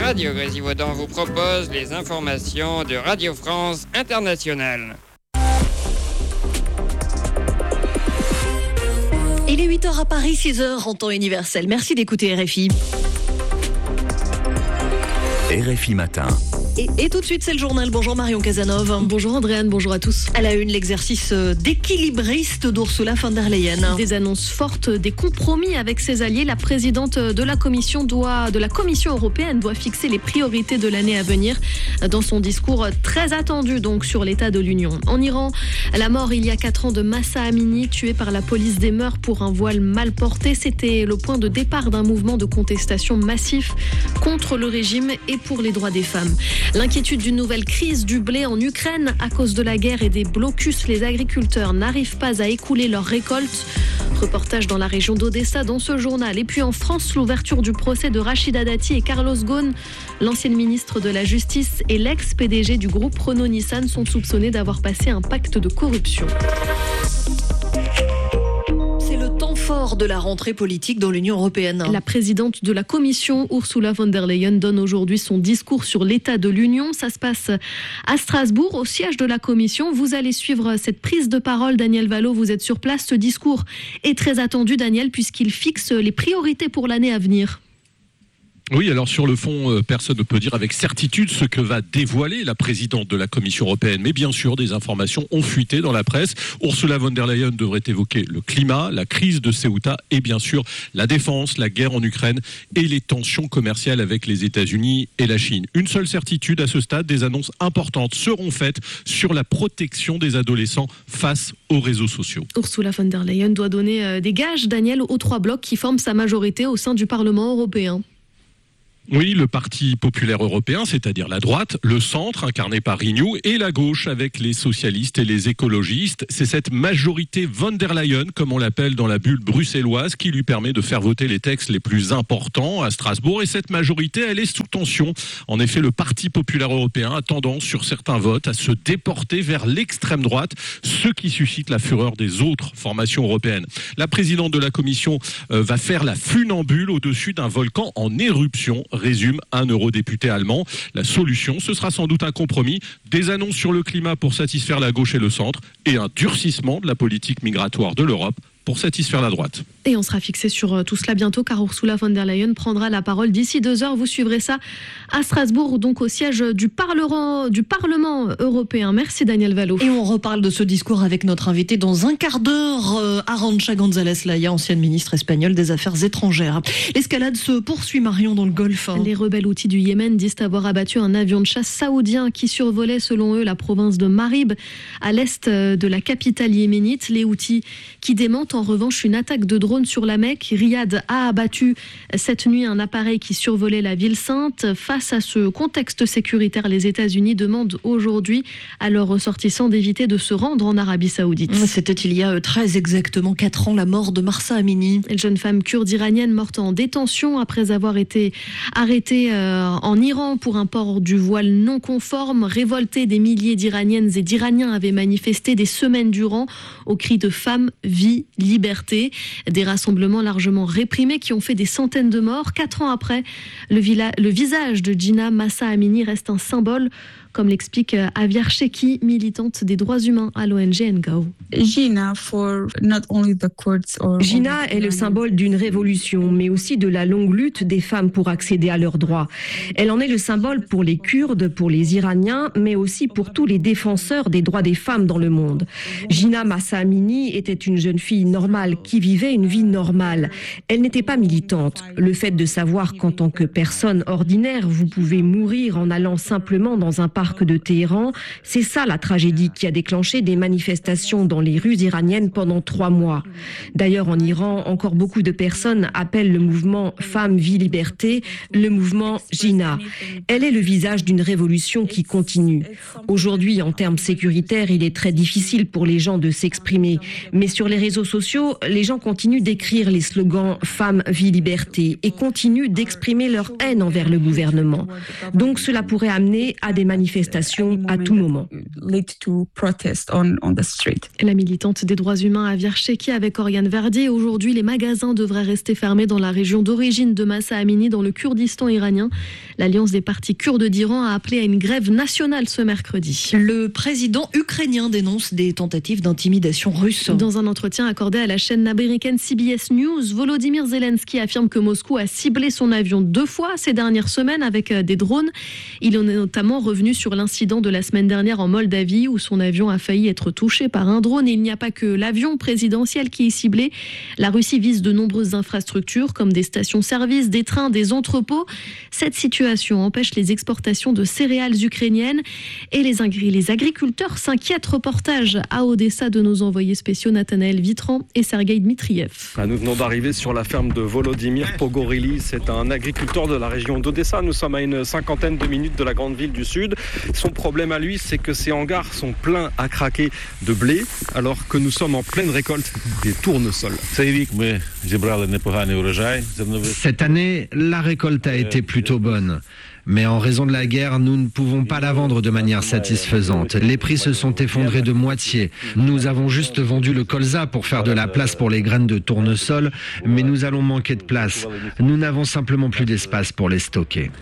Radio Grésivaudan vous propose les informations de Radio France Internationale. Il est 8h à Paris, 6h en temps universel. Merci d'écouter RFI. RFI Matin. Et tout de suite, c'est le journal. Bonjour Marion Casanov. Bonjour Andréane, bonjour à tous. À la une, l'exercice d'équilibriste d'Ursula von der Leyen. Des annonces fortes, des compromis avec ses alliés. La présidente de la Commission européenne doit fixer les priorités de l'année à venir dans son discours très attendu donc sur l'état de l'Union. En Iran, la mort il y a 4 ans de Mahsa Amini, tué par la police des mœurs pour un voile mal porté. C'était le point de départ d'un mouvement de contestation massif contre le régime et pour les droits des femmes. L'inquiétude d'une nouvelle crise du blé en Ukraine à cause de la guerre et des blocus. Les agriculteurs n'arrivent pas à écouler leurs récoltes. Reportage dans la région d'Odessa dans ce journal. Et puis en France, l'ouverture du procès de Rachida Dati et Carlos Ghosn. L'ancienne ministre de la Justice et l'ex-PDG du groupe Renault-Nissan sont soupçonnés d'avoir passé un pacte de corruption. Fort de la rentrée politique dans l'Union européenne. La présidente de la Commission, Ursula von der Leyen, donne aujourd'hui son discours sur l'état de l'Union. Ça se passe à Strasbourg, au siège de la Commission. Vous allez suivre cette prise de parole. Daniel Valo, vous êtes sur place. Ce discours est très attendu, Daniel, puisqu'il fixe les priorités pour l'année à venir. Oui, alors sur le fond, personne ne peut dire avec certitude ce que va dévoiler la présidente de la Commission européenne. Mais bien sûr, des informations ont fuité dans la presse. Ursula von der Leyen devrait évoquer le climat, la crise de Ceuta et bien sûr la défense, la guerre en Ukraine et les tensions commerciales avec les États-Unis et la Chine. Une seule certitude à ce stade, des annonces importantes seront faites sur la protection des adolescents face aux réseaux sociaux. Ursula von der Leyen doit donner des gages, Daniel, aux 3 blocs qui forment sa majorité au sein du Parlement européen. Oui, le Parti populaire européen, c'est-à-dire la droite, le centre, incarné par Renew, et la gauche, avec les socialistes et les écologistes. C'est cette majorité von der Leyen, comme on l'appelle dans la bulle bruxelloise, qui lui permet de faire voter les textes les plus importants à Strasbourg. Et cette majorité, elle est sous tension. En effet, le Parti populaire européen a tendance, sur certains votes, à se déporter vers l'extrême droite, ce qui suscite la fureur des autres formations européennes. La présidente de la Commission va faire la funambule au-dessus d'un volcan en éruption, résume un eurodéputé allemand. La solution, ce sera sans doute un compromis, des annonces sur le climat pour satisfaire la gauche et le centre, et un durcissement de la politique migratoire de l'Europe pour satisfaire la droite. Et on sera fixé sur tout cela bientôt, car Ursula von der Leyen prendra la parole d'ici 2 heures. Vous suivrez ça à Strasbourg, donc au siège du Parlement européen. Merci Daniel Valo. Et on reparle de ce discours avec notre invité dans un quart d'heure, Arantxa González Laya, ancienne ministre espagnole des Affaires étrangères. L'escalade se poursuit, Marion, dans le Golfe. Les rebelles houthis du Yémen disent avoir abattu un avion de chasse saoudien qui survolait, selon eux, la province de Marib, à l'est de la capitale yéménite. Les houthis qui démentent en revanche une attaque de drone sur la Mecque. Riyad a abattu cette nuit un appareil qui survolait la ville sainte. Face à ce contexte sécuritaire, les États-Unis demandent aujourd'hui à leurs ressortissants d'éviter de se rendre en Arabie Saoudite. C'était il y a très exactement 4 ans, la mort de Mahsa Amini. Une jeune femme kurde iranienne morte en détention après avoir été arrêtée en Iran pour un port du voile non conforme. Révoltés, des milliers d'Iraniennes et d'Iraniens avaient manifesté des semaines durant au cri de femmes, vie, liberté. Des rassemblements largement réprimés qui ont fait des centaines de morts. 4 ans après, le visage de Jina Mahsa Amini reste un symbole, comme l'explique Aviar Cheki, militante des droits humains à l'ONG NGO. Jina est le symbole d'une révolution, mais aussi de la longue lutte des femmes pour accéder à leurs droits. Elle en est le symbole pour les Kurdes, pour les Iraniens, mais aussi pour tous les défenseurs des droits des femmes dans le monde. Jina Mahsa Amini était une jeune fille normale qui vivait une vie normale. Elle n'était pas militante. Le fait de savoir qu'en tant que personne ordinaire, vous pouvez mourir en allant simplement dans un parc de Téhéran, c'est ça la tragédie qui a déclenché des manifestations dans les rues iraniennes pendant 3 mois. D'ailleurs, en Iran, encore beaucoup de personnes appellent le mouvement Femmes, Vie, Liberté le mouvement Jina. Elle est le visage d'une révolution qui continue. Aujourd'hui, en termes sécuritaires, il est très difficile pour les gens de s'exprimer. Mais sur les réseaux sociaux, sociaux, les gens continuent d'écrire les slogans « Femmes, vie, liberté » et continuent d'exprimer leur haine envers le gouvernement. Donc cela pourrait amener à des manifestations à tout moment. La militante des droits humains Avir Cheki avec Oriane Verdier. Aujourd'hui, les magasins devraient rester fermés dans la région d'origine de Massa Amini, dans le Kurdistan iranien. L'Alliance des partis kurdes d'Iran a appelé à une grève nationale ce mercredi. Le président ukrainien dénonce des tentatives d'intimidation russe. Dans un entretien accordé à la chaîne américaine CBS News, Volodymyr Zelensky affirme que Moscou a ciblé son avion 2 fois ces dernières semaines avec des drones. Il en est notamment revenu sur l'incident de la semaine dernière en Moldavie où son avion a failli être touché par un drone. Et il n'y a pas que l'avion présidentiel qui est ciblé. La Russie vise de nombreuses infrastructures comme des stations-service, des trains, des entrepôts. Cette situation empêche les exportations de céréales ukrainiennes et les agriculteurs s'inquiètent. Reportage à Odessa de nos envoyés spéciaux Nathanaël Vitran et Sergueï Dmitriev. Nous venons d'arriver sur la ferme de Volodymyr Pogorely. C'est un agriculteur de la région d'Odessa. Nous sommes à une 50aine de minutes de la grande ville du sud. Son problème à lui, c'est que ses hangars sont pleins à craquer de blé alors que nous sommes en pleine récolte des tournesols. Cette année, la récolte a été plutôt bonne. Mais en raison de la guerre, nous ne pouvons pas la vendre de manière satisfaisante. Les prix se sont effondrés de moitié. Nous avons juste vendu le colza pour faire de la place pour les graines de tournesol, mais nous allons manquer de place. Nous n'avons simplement plus d'espace pour les stocker.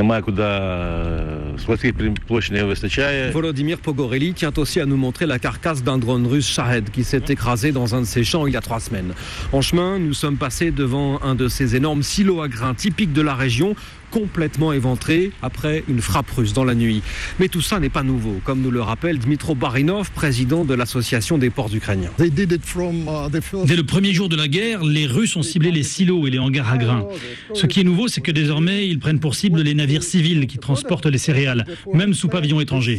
Volodymyr Pogorely tient aussi à nous montrer la carcasse d'un drone russe Shahed qui s'est écrasé dans un de ses champs il y a 3 semaines. En chemin, nous sommes passés devant un de ces énormes silos à grains typiques de la région, complètement éventré après une frappe russe dans la nuit. Mais tout ça n'est pas nouveau, comme nous le rappelle Dmitro Barinov, président de l'association des ports ukrainiens. Dès le premier jour de la guerre, les Russes ont ciblé les silos et les hangars à grains. Ce qui est nouveau, c'est que désormais, ils prennent pour cible les navires civils qui transportent les céréales, même sous pavillon étranger.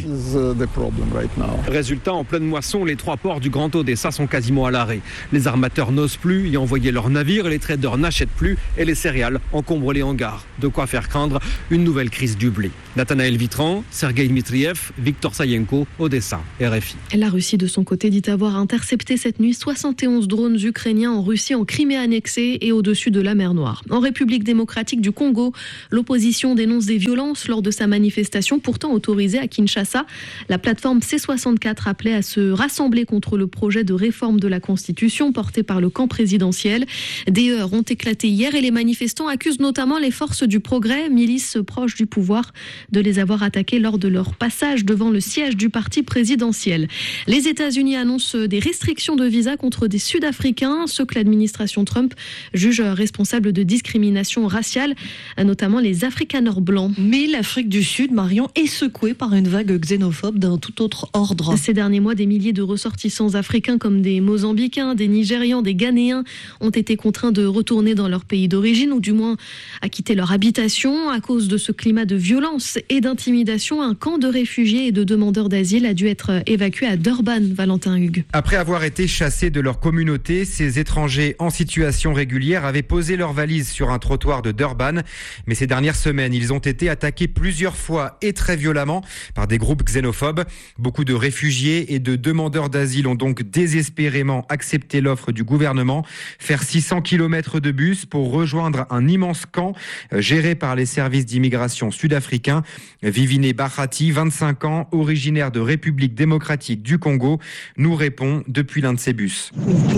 Résultat, en pleine moisson, les 3 ports du Grand Odessa sont quasiment à l'arrêt. Les armateurs n'osent plus y envoyer leurs navires, les traders n'achètent plus et les céréales encombrent les hangars. De quoi faire craindre une nouvelle crise du blé. Nathanaël Vitran, Sergueï Dmitriev, Victor Sayenko, Odessa, RFI. La Russie, de son côté, dit avoir intercepté cette nuit 71 drones ukrainiens en Russie, en Crimée annexée et au-dessus de la mer Noire. En République démocratique du Congo, l'opposition dénonce des violences lors de sa manifestation, pourtant autorisée à Kinshasa. La plateforme C64 appelait à se rassembler contre le projet de réforme de la Constitution porté par le camp présidentiel. Des heurts ont éclaté hier et les manifestants accusent notamment les forces du progrès, milices proches du pouvoir, de les avoir attaqués lors de leur passage devant le siège du parti présidentiel. Les États-Unis annoncent des restrictions de visa contre des Sud-Africains, ceux que l'administration Trump juge responsables de discrimination raciale, notamment les Afrikaners blancs. Mais l'Afrique du Sud, Marion, est secouée par une vague xénophobe d'un tout autre ordre. Ces derniers mois, des milliers de ressortissants africains comme des Mozambicains, des Nigérians, des Ghanéens ont été contraints de retourner dans leur pays d'origine ou du moins à quitter leur habitation. À cause de ce climat de violence et d'intimidation, un camp de réfugiés et de demandeurs d'asile a dû être évacué à Durban, Valentin Hugues. Après avoir été chassés de leur communauté, ces étrangers en situation régulière avaient posé leurs valises sur un trottoir de Durban. Mais ces dernières semaines, ils ont été attaqués plusieurs fois et très violemment par des groupes xénophobes. Beaucoup de réfugiés et de demandeurs d'asile ont donc désespérément accepté l'offre du gouvernement, faire 600 km de bus pour rejoindre un immense camp géré par les services d'immigration sud-africains. Vivine Bahati, 25 ans, originaire de République démocratique du Congo, nous répond depuis l'un de ces bus.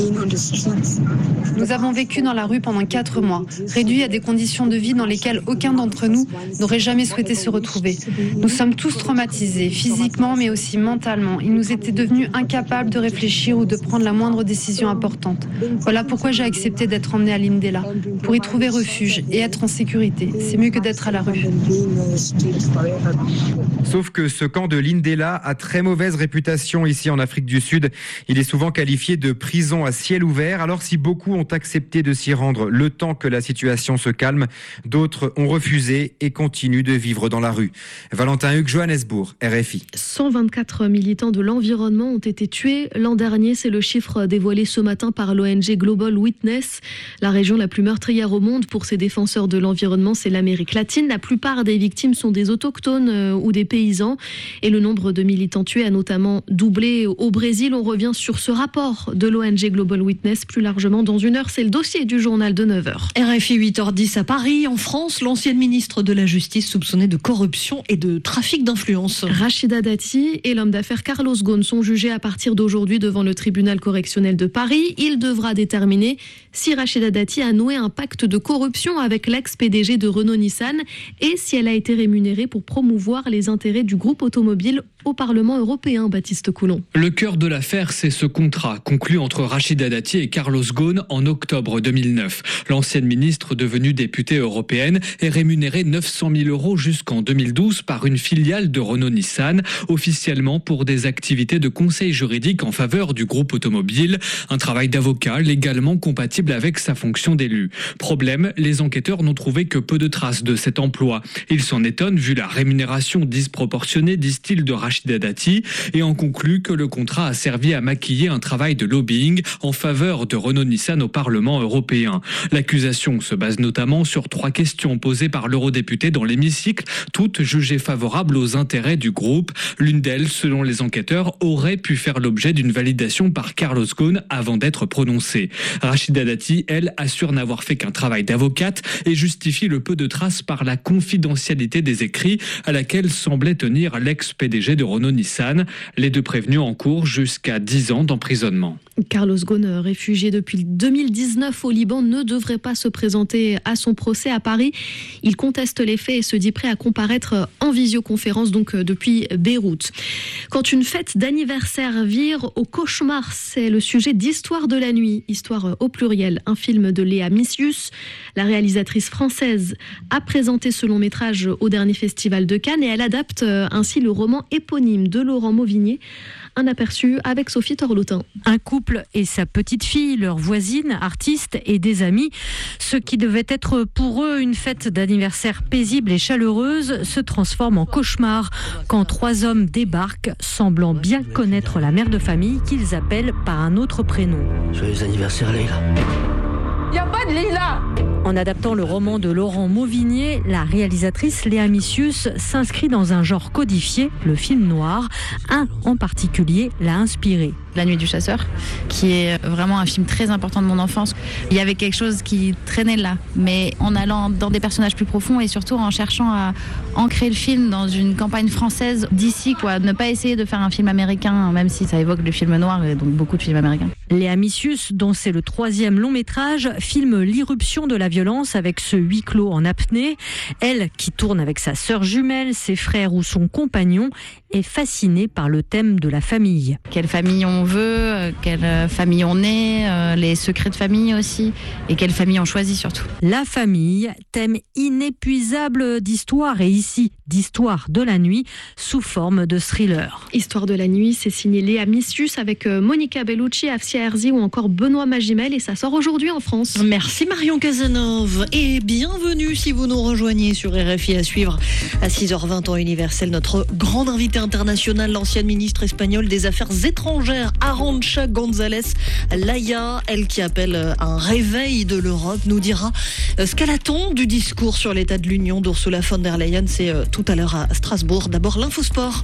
Nous avons vécu dans la rue pendant 4 mois, réduits à des conditions de vie dans lesquelles aucun d'entre nous n'aurait jamais souhaité se retrouver. Nous sommes tous traumatisés, physiquement mais aussi mentalement. Il nous était devenu incapable de réfléchir ou de prendre la moindre décision importante. Voilà pourquoi j'ai accepté d'être emmené à Lindela, pour y trouver refuge et être en sécurité. C'est mieux que d'être à la rue. Sauf que ce camp de Lindela a très mauvaise réputation ici en Afrique du Sud. Il est souvent qualifié de prison à ciel ouvert. Alors si beaucoup ont accepté de s'y rendre le temps que la situation se calme, d'autres ont refusé et et continuent de vivre dans la rue. Valentin Hugues, Johannesburg, RFI. 124 militants de l'environnement ont été tués l'an dernier. C'est le chiffre dévoilé ce matin par l'ONG Global Witness. La région la plus meurtrière au monde pour ces défenseurs de l'environnement, c'est l'Amérique latine. La plupart des victimes sont des autochtones ou des paysans. Et le nombre de militants tués a notamment doublé au Brésil. On revient sur ce rapport de l'ONG Global Witness plus largement dans une heure. C'est le dossier du journal de 9h. RFI 8h10 à Paris. En France, l'ancienne ministre de la Justice soupçonnée de corruption et de trafic d'influence. Rachida Dati et l'homme d'affaires Carlos Ghosn sont jugés à partir d'aujourd'hui devant le tribunal correctionnel de Paris. Il devra déterminer si Rachida Dati a noué un pacte de corruption avec l'ex-PDG de Renault-Nissan et si elle a été rémunérée pour promouvoir les intérêts du groupe automobile au Parlement européen. Baptiste Coulon. Le cœur de l'affaire, c'est ce contrat conclu entre Rachida Dati et Carlos Ghosn en octobre 2009. L'ancienne ministre devenue députée européenne est rémunérée 900 000 € jusqu'en 2012 par une filiale de Renault-Nissan, officiellement pour des activités de conseil juridique en faveur du groupe automobile, un travail d'avocat légalement compatible avec sa fonction d'élu. Problème, les enquêteurs n'ont trouvé que peu de traces de cet emploi. Ils s'en étonnent vu la rémunération disproportionnée, disent-ils, de Rachida Dati, et en concluent que le contrat a servi à maquiller un travail de lobbying en faveur de Renault-Nissan au Parlement européen. L'accusation se base notamment sur 3 questions posées par l'eurodéputé dans l'hémicycle, toutes jugées favorables aux intérêts du groupe. L'une d'elles, selon les enquêteurs, aurait pu faire l'objet d'une validation par Carlos Ghosn avant d'être prononcée. Rachida Dati, elle, assure n'avoir fait qu'un travail d'avocate et justifie le peu de traces par la confidentialité des écrits à laquelle semblait tenir l'ex-PDG de Renault-Nissan. Les 2 prévenus encourent jusqu'à 10 ans d'emprisonnement. Carlos Ghosn, réfugié depuis 2019 au Liban, ne devrait pas se présenter à son procès à Paris. Il conteste les faits et se dit prêt à comparaître en visioconférence donc depuis Beyrouth. Quand une fête d'anniversaire vire au cauchemar, c'est le sujet d'Histoire de la nuit, Histoire au pluriel, un film de Léa Missius. La réalisatrice française a présenté ce long métrage au dernier festival de Cannes et elle adapte ainsi le roman éponyme de Laurent Mauvigné. Un aperçu avec Sophie Torlotin. Un couple et sa petite fille, leur voisine, artiste et des amis. Ce qui devait être pour eux une fête d'anniversaire paisible et chaleureuse se transforme en cauchemar quand 3 hommes débarquent, semblant bien connaître la mère de famille qu'ils appellent par un autre prénom. Joyeux anniversaire, Leïla. Il n'y a pas de Leïla! En adaptant le roman de Laurent Mauvigné, la réalisatrice Léa Missius s'inscrit dans un genre codifié, le film noir. Un en particulier l'a inspiré. La nuit du chasseur, qui est vraiment un film très important de mon enfance. Il y avait quelque chose qui traînait là, mais en allant dans des personnages plus profonds et surtout en cherchant à ancrer le film dans une campagne française d'ici, quoi. Ne pas essayer de faire un film américain, même si ça évoque le film noir et donc beaucoup de films américains. Léa Missius, dont c'est le 3e long métrage, filme l'irruption de la violence avec ce huis clos en apnée. Elle, qui tourne avec sa sœur jumelle, ses frères ou son compagnon, est fascinée par le thème de la famille. Quelle famille on veut, quelle famille on est, les secrets de famille aussi, et quelle famille on choisit surtout. La famille, thème inépuisable d'histoire et ici d'histoire de la nuit sous forme de thriller. Histoire de la nuit, c'est signé Léa Missius avec Monica Bellucci, Afsia Herzi ou encore Benoît Magimel et ça sort aujourd'hui en France. Merci Marion Cazenove et bienvenue si vous nous rejoignez sur RFI à suivre à 6h20 temps universel notre grande invitée internationale, l'ancienne ministre espagnole des Affaires étrangères Arantxa González Laya, elle qui appelle un réveil de l'Europe, nous dira ce qu'elle attend du discours sur l'état de l'Union d'Ursula von der Leyen. C'est tout à l'heure à Strasbourg. D'abord l'infosport.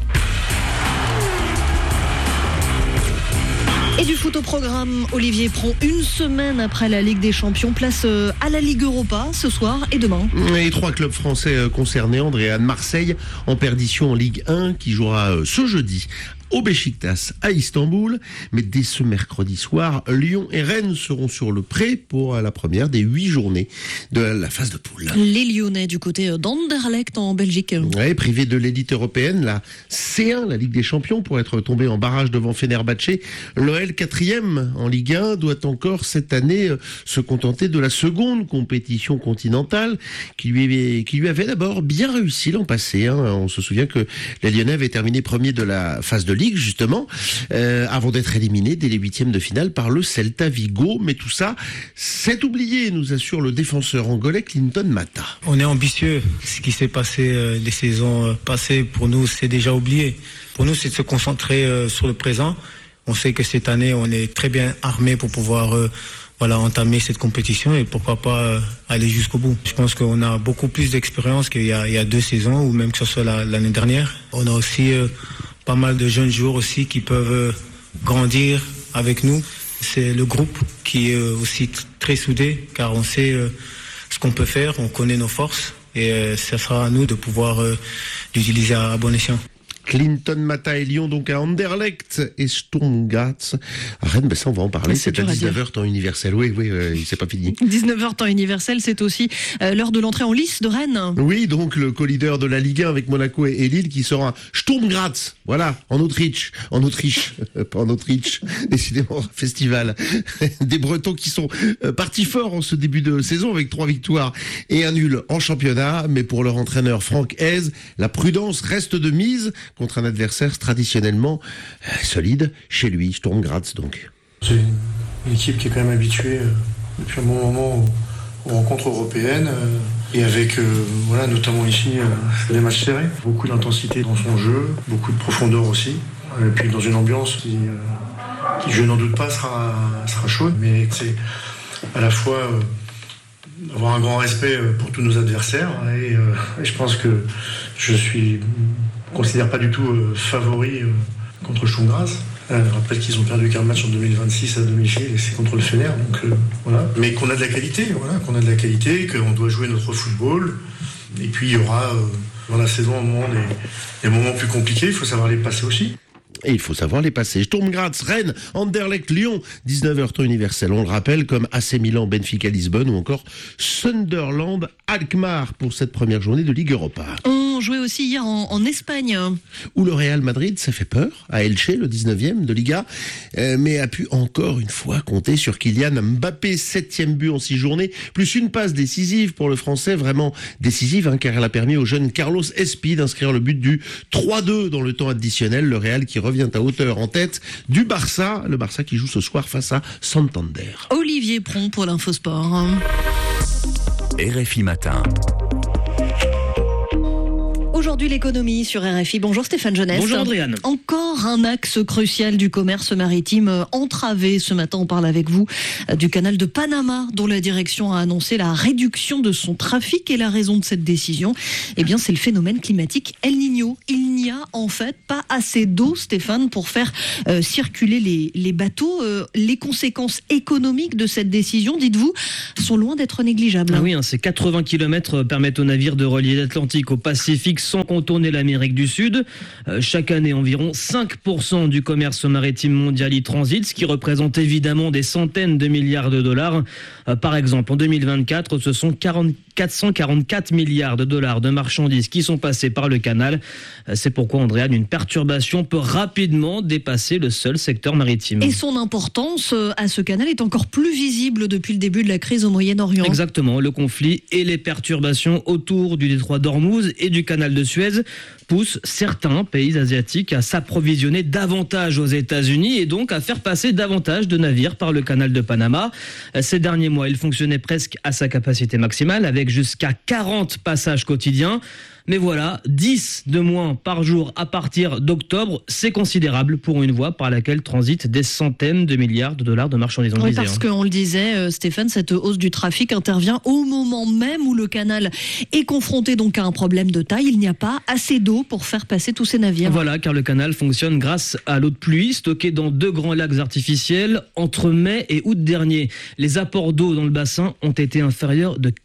Et du foot au programme, Olivier Pron, une semaine après la Ligue des Champions, place à la Ligue Europa ce soir et demain. Les 3 clubs français concernés, Andréane, Marseille en perdition en Ligue 1 qui jouera ce jeudi au Beşiktaş à Istanbul. Mais dès ce mercredi soir, Lyon et Rennes seront sur le pré pour la première des 8 journées de la phase de poule. Les Lyonnais du côté d'Anderlecht en Belgique. Ouais, privés de l'élite européenne, la C1, la Ligue des Champions, pour être tombé en barrage devant Fenerbahçe. L'OL 4e en Ligue 1 doit encore cette année se contenter de la seconde compétition continentale qui lui avait d'abord bien réussi l'an passé. On se souvient que les Lyonnais avaient terminé premier de la phase de Ligue justement, avant d'être éliminé dès les 8e de finale par le Celta Vigo. Mais tout ça, c'est oublié, nous assure le défenseur angolais Clinton Mata. On est ambitieux. Ce qui s'est passé les saisons passées, pour nous, c'est déjà oublié. Pour nous, c'est de se concentrer sur le présent. On sait que cette année, on est très bien armé pour pouvoir entamer cette compétition et pourquoi pas aller jusqu'au bout. Je pense qu'on a beaucoup plus d'expérience qu'il y a 2 saisons ou même que ce soit l'année dernière. On a aussi pas mal de jeunes joueurs aussi qui peuvent grandir avec nous. C'est le groupe qui est aussi très soudé car on sait ce qu'on peut faire, on connaît nos forces et ça sera à nous de pouvoir l'utiliser à bon escient. Clinton Mata et Lyon donc à Anderlecht et Sturm Graz. Rennes, ça on va en parler, c'est à 19h temps universel. Oui, c'est pas fini. 19h temps universel, c'est aussi l'heure de l'entrée en lice de Rennes. Oui, donc le co-leader de la Ligue 1 avec Monaco et Lille qui sera Sturm Graz, voilà, en Autriche, pas en Autriche, décidément, festival. Des Bretons qui sont partis fort en ce début de saison avec 3 victoires et un nul en championnat, mais pour leur entraîneur Franck Hez, la prudence reste de mise contre un adversaire traditionnellement solide chez lui, Sturm Graz donc. C'est une équipe qui est quand même habituée depuis un bon moment aux rencontres européennes et avec notamment ici des matchs serrés, beaucoup d'intensité dans son jeu, beaucoup de profondeur aussi, et puis dans une ambiance qui je n'en doute pas sera chaude, mais c'est à la fois avoir un grand respect pour tous nos adversaires et je pense que je considère pas du tout favori contre Sturm Graz. Je rappelle qu'ils ont perdu qu'un match en 2026 à domicile et c'est contre le Fener, donc voilà. Mais qu'on a de la qualité, qu'on doit jouer notre football. Et puis il y aura dans la saison des moments plus compliqués, il faut savoir les passer aussi. Et il faut savoir les passer. Sturm Graz, Rennes, Anderlecht, Lyon, 19h temps universel. On le rappelle, comme AC Milan, Benfica, Lisbonne ou encore Sunderland, Alkmaar pour cette première journée de Ligue Europa. On jouait aussi hier en Espagne. Où le Real Madrid s'est fait peur à Elche, le 19e de Liga, mais a pu encore une fois compter sur Kylian Mbappé, 7e but en 6 journées, plus une passe décisive pour le Français, vraiment décisive, car elle a permis au jeune Carlos Espi d'inscrire le but du 3-2 dans le temps additionnel. Le Real qui revient à hauteur en tête du Barça, le Barça qui joue ce soir face à Santander. Olivier Pron pour l'Infosport. RFI Matin. Aujourd'hui, l'économie sur RFI. Bonjour Stéphane Jeunesse. Bonjour Andréane. Encore un axe crucial du commerce maritime entravé. Ce matin, on parle avec vous du canal de Panama, dont la direction a annoncé la réduction de son trafic. Et la raison de cette décision, c'est le phénomène climatique El Niño. Il n'y a en fait pas assez d'eau, Stéphane, pour faire circuler les bateaux. Les conséquences économiques de cette décision, dites-vous, sont loin d'être négligeables. Ah oui, ces 80 km permettent aux navires de relier l'Atlantique au Pacifique sans contourner l'Amérique du Sud. Chaque année, environ 5% du commerce maritime mondial y transite, ce qui représente évidemment des centaines de milliards de dollars. Par exemple, en 2024, ce sont 444 milliards de dollars de marchandises qui sont passées par le canal. C'est pourquoi, Andréane, une perturbation peut rapidement dépasser le seul secteur maritime. Et son importance à ce canal est encore plus visible depuis le début de la crise au Moyen-Orient. Exactement. Le conflit et les perturbations autour du détroit d'Ormuz et du canal de Suez poussent certains pays asiatiques à s'approvisionner davantage aux États-Unis et donc à faire passer davantage de navires par le canal de Panama. Ces derniers mois, il fonctionnait presque à sa capacité maximale avec jusqu'à 40 passages quotidiens. Mais voilà, 10 de moins par jour à partir d'octobre, c'est considérable pour une voie par laquelle transitent des centaines de milliards de dollars de marchandises. Oui, parce qu'on le disait, Stéphane, cette hausse du trafic intervient au moment même où le canal est confronté donc à un problème de taille. Il n'y a pas assez d'eau pour faire passer tous ces navires. Voilà, car le canal fonctionne grâce à l'eau de pluie stockée dans 2 grands lacs artificiels entre mai et août dernier. Les apports d'eau dans le bassin ont été inférieurs de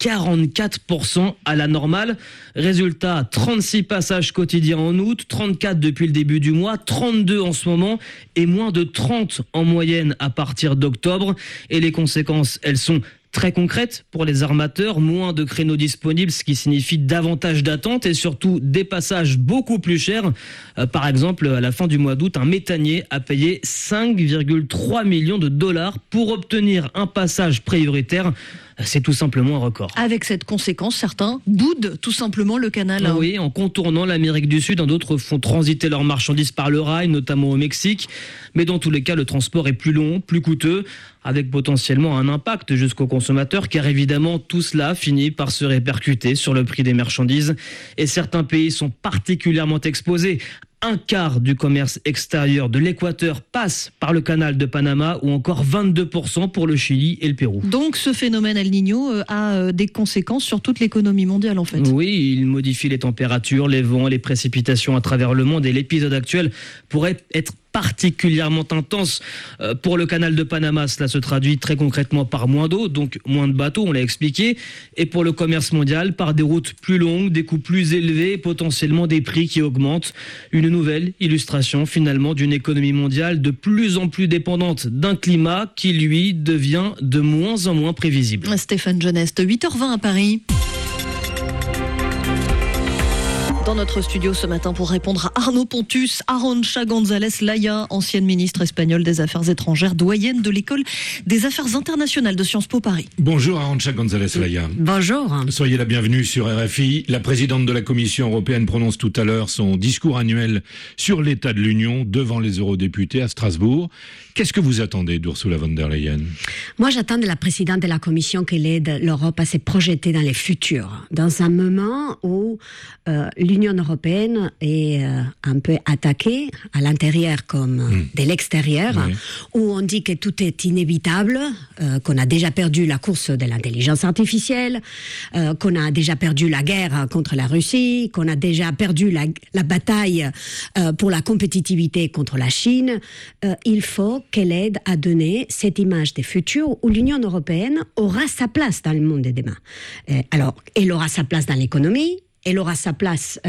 44% à la normale. Résultat, 36 passages quotidiens en août, 34 depuis le début du mois, 32 en ce moment et moins de 30 en moyenne à partir d'octobre. Et les conséquences, elles sont très concrètes pour les armateurs, moins de créneaux disponibles, ce qui signifie davantage d'attentes et surtout des passages beaucoup plus chers. Par exemple, à la fin du mois d'août, un méthanier a payé 5,3 millions de dollars pour obtenir un passage prioritaire. c'est tout simplement un record. Avec cette conséquence, certains boudent tout simplement le canal. Oui, en contournant l'Amérique du Sud, d'autres font transiter leurs marchandises par le rail, notamment au Mexique. Mais dans tous les cas, le transport est plus long, plus coûteux, avec potentiellement un impact jusqu'aux consommateurs, car évidemment, tout cela finit par se répercuter sur le prix des marchandises. Et certains pays sont particulièrement exposés. Un quart du commerce extérieur de l'Équateur passe par le canal de Panama, ou encore 22% pour le Chili et le Pérou. Donc ce phénomène El Niño a des conséquences sur toute l'économie mondiale en fait. Oui, il modifie les températures, les vents, les précipitations à travers le monde, et l'épisode actuel pourrait être particulièrement intense. Pour le canal de Panama, cela se traduit très concrètement par moins d'eau, donc moins de bateaux, on l'a expliqué. Et pour le commerce mondial, par des routes plus longues, des coûts plus élevés, potentiellement des prix qui augmentent. Une nouvelle illustration finalement d'une économie mondiale de plus en plus dépendante d'un climat qui, lui, devient de moins en moins prévisible. Stéphane Genest, 8h20 à Paris. Dans notre studio ce matin pour répondre à Arnaud Pontus, Arantxa González Laya, ancienne ministre espagnole des Affaires étrangères, doyenne de l'école des Affaires internationales de Sciences Po Paris. Bonjour Arantxa González Laya. Bonjour. Soyez la bienvenue sur RFI. La présidente de la Commission européenne prononce tout à l'heure son discours annuel sur l'état de l'Union devant les eurodéputés à Strasbourg. Qu'est-ce que vous attendez d'Ursula von der Leyen ? Moi, j'attends de la présidente de la Commission qu'elle aide l'Europe à se projeter dans le futur, dans un moment où l'Union européenne est un peu attaquée à l'intérieur comme de l'extérieur, où on dit que tout est inévitable, qu'on a déjà perdu la course de l'intelligence artificielle, qu'on a déjà perdu la guerre contre la Russie, qu'on a déjà perdu la bataille pour la compétitivité contre la Chine. Il faut qu'elle aide à donner cette image du futur où l'Union européenne aura sa place dans le monde de demain. Alors, elle aura sa place dans l'économie, elle aura sa place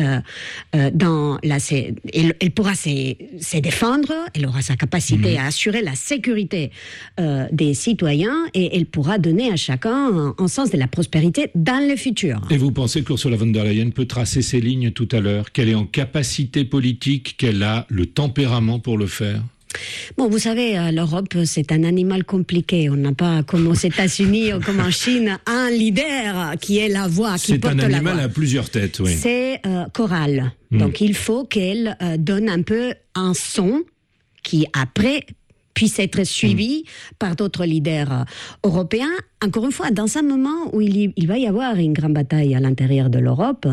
dans elle pourra se défendre, elle aura sa capacité à assurer la sécurité des citoyens, et elle pourra donner à chacun un sens de la prospérité dans le futur. Et vous pensez qu'Ursula von der Leyen peut tracer ses lignes tout à l'heure, qu'elle est en capacité politique, qu'elle a le tempérament pour le faire ? Bon, vous savez, l'Europe, c'est un animal compliqué. On n'a pas, comme aux États-Unis ou comme en Chine, un leader qui est la voix, qui porte la voix. C'est un animal à plusieurs têtes, oui. C'est choral. Donc, il faut qu'elle donne un peu un son qui, après, puisse être suivi par d'autres leaders européens. Encore une fois, dans un moment où il va y avoir une grande bataille à l'intérieur de l'Europe,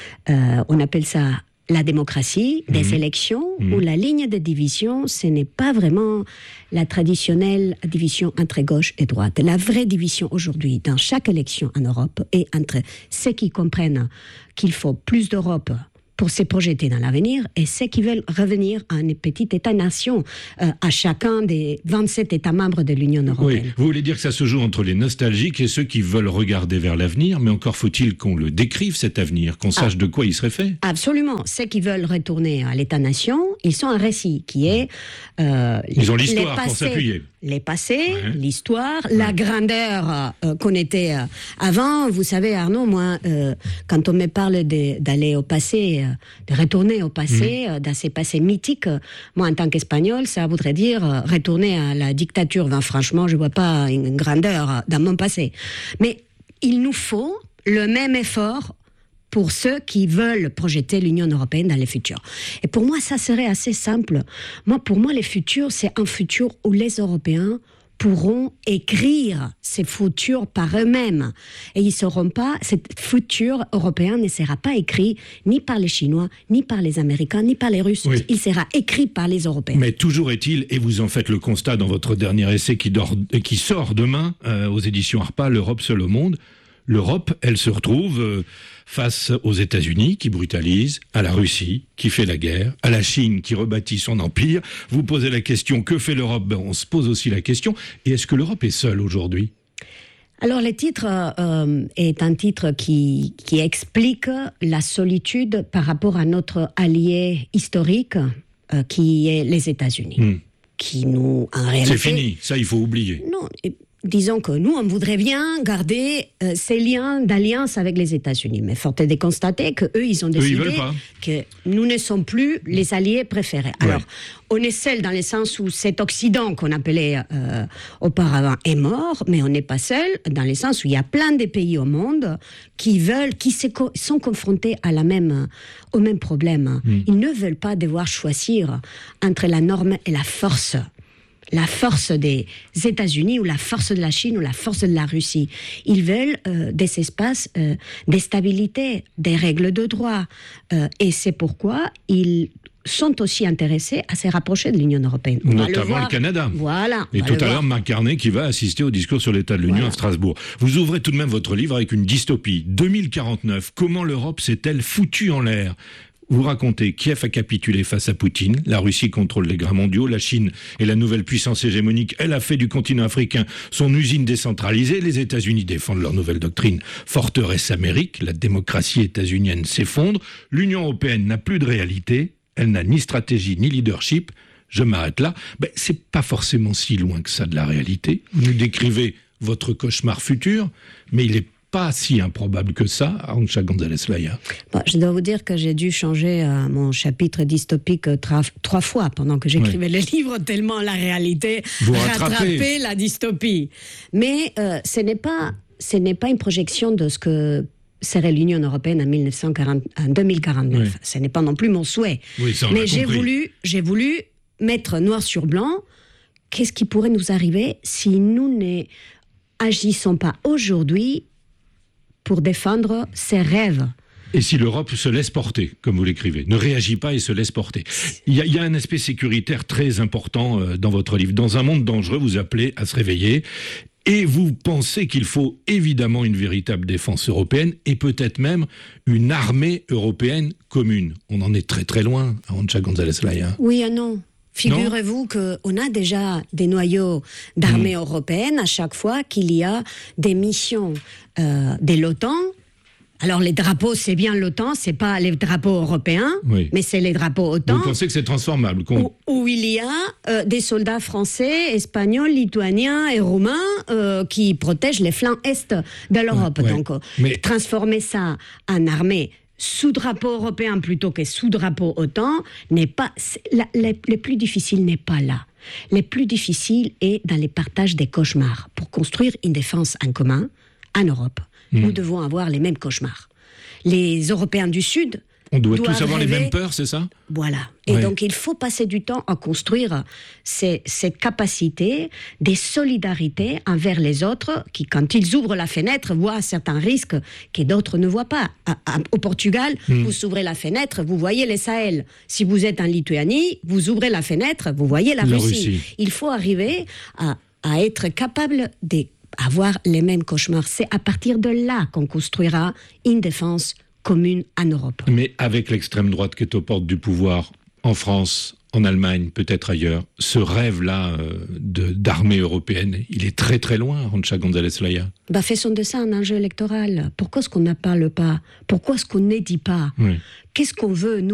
on appelle ça la démocratie des élections, où la ligne de division, ce n'est pas vraiment la traditionnelle division entre gauche et droite. La vraie division aujourd'hui, dans chaque élection en Europe, est entre ceux qui comprennent qu'il faut plus d'Europe pour se projeter dans l'avenir, et ceux qui veulent revenir à un petit État-nation, à chacun des 27 États membres de l'Union européenne. Oui, vous voulez dire que ça se joue entre les nostalgiques et ceux qui veulent regarder vers l'avenir, mais encore faut-il qu'on le décrive, cet avenir, qu'on sache de quoi il serait fait. Absolument. Ceux qui veulent retourner à l'État-nation, ils ont un récit qui est... ils ont l'histoire pour s'appuyer. Les passés, l'histoire, la grandeur qu'on était avant. Vous savez, Arnaud, moi, quand on me parle d'aller au passé, de retourner au passé, dans ces passés mythiques, moi, en tant qu'Espagnol, ça voudrait dire retourner à la dictature. Ben, franchement, je ne vois pas une grandeur dans mon passé. Mais il nous faut le même effort pour ceux qui veulent projeter l'Union européenne dans le futur. Et pour moi, ça serait assez simple. Pour moi, le futur, c'est un futur où les Européens pourront écrire ces futurs par eux-mêmes. Et ils seront pas, ce futur européen ne sera pas écrit ni par les Chinois, ni par les Américains, ni par les Russes. Oui. Il sera écrit par les Européens. Mais toujours est-il, et vous en faites le constat dans votre dernier essai qui sort demain aux éditions Harpa, l'Europe seule au monde, l'Europe, elle se retrouve face aux États-Unis qui brutalisent, à la Russie qui fait la guerre, à la Chine qui rebâtit son empire. Vous posez la question, que fait l'Europe ? Ben, on se pose aussi la question, et est-ce que l'Europe est seule aujourd'hui ? Alors, le titre est un titre qui explique la solitude par rapport à notre allié historique, qui est les États-Unis. Qui nous, en réalité... C'est fini, ça il faut oublier. Non, disons que nous, on voudrait bien garder ces liens d'alliance avec les États-Unis. Mais force est de constater qu'eux, ils ont décidé que nous ne sommes plus les alliés préférés. Alors, on est seul dans le sens où cet Occident qu'on appelait auparavant est mort, mais on n'est pas seul dans le sens où il y a plein de pays au monde qui sont confrontés au même problème. Ils ne veulent pas devoir choisir entre la norme et la force. La force des États-Unis ou la force de la Chine ou la force de la Russie. Ils veulent des espaces de stabilité, des règles de droit. Et c'est pourquoi ils sont aussi intéressés à se rapprocher de l'Union européenne. Notamment le Canada. Voilà. Et tout à l'heure, Marc Carnet qui va assister au discours sur l'état de l'Union à Strasbourg. Vous ouvrez tout de même votre livre avec une dystopie. 2049, comment l'Europe s'est-elle foutue en l'air ? Vous racontez, Kiev a capitulé face à Poutine, la Russie contrôle les grains mondiaux, la Chine est la nouvelle puissance hégémonique, elle a fait du continent africain son usine décentralisée, les États-Unis défendent leur nouvelle doctrine forteresse Amérique, la démocratie états-unienne s'effondre, l'Union européenne n'a plus de réalité, elle n'a ni stratégie ni leadership, je m'arrête là. C'est pas forcément si loin que ça de la réalité. Vous nous décrivez votre cauchemar futur, mais il est pas si improbable que ça, Arantxa González-Laya. Je dois vous dire que j'ai dû changer mon chapitre dystopique 3 fois pendant que j'écrivais le livre, tellement la réalité rattrapait la dystopie. Mais ce n'est pas une projection de ce que serait l'Union européenne en 2049. Oui. Ce n'est pas non plus mon souhait. Oui, mais j'ai voulu mettre noir sur blanc qu'est-ce qui pourrait nous arriver si nous n'agissons pas aujourd'hui pour défendre ses rêves. Et si l'Europe se laisse porter, comme vous l'écrivez, ne réagit pas et se laisse porter. Il y a un aspect sécuritaire très important dans votre livre. Dans un monde dangereux, vous appelez à se réveiller. Et vous pensez qu'il faut évidemment une véritable défense européenne et peut-être même une armée européenne commune. On en est très très loin, Arantxa González-Laya. Oui et non. Figurez-vous qu'on a déjà des noyaux d'armée européenne à chaque fois qu'il y a des missions de l'OTAN. Alors les drapeaux, c'est bien l'OTAN, c'est pas les drapeaux européens, mais c'est les drapeaux OTAN. Vous pensez que c'est transformable où il y a des soldats français, espagnols, lituaniens et roumains qui protègent les flancs est de l'Europe. Donc transformer ça en armée sous drapeau européen plutôt que sous drapeau OTAN n'est pas... Le plus difficile n'est pas là. Le plus difficile est dans les partages des cauchemars. Pour construire une défense en commun, en Europe, nous devons avoir les mêmes cauchemars. Les Européens du Sud... On doit tous avoir les mêmes peurs, c'est ça ? Voilà. Et donc, il faut passer du temps à construire cette capacité de solidarité envers les autres qui, quand ils ouvrent la fenêtre, voient certains risques que d'autres ne voient pas. Au Portugal, vous ouvrez la fenêtre, vous voyez les Sahel. Si vous êtes en Lituanie, vous ouvrez la fenêtre, vous voyez la Russie. Il faut arriver à être capable d'avoir les mêmes cauchemars. C'est à partir de là qu'on construira une défense commune en Europe. Mais avec l'extrême droite qui est aux portes du pouvoir en France, en Allemagne, peut-être ailleurs, ce rêve-là d'armée européenne, il est très très loin, Arantxa González-Laya. Faisons de ça un enjeu électoral. Pourquoi est-ce qu'on n'en parle pas ? Pourquoi est-ce qu'on ne dit pas ? Qu'est-ce qu'on veut, nous ?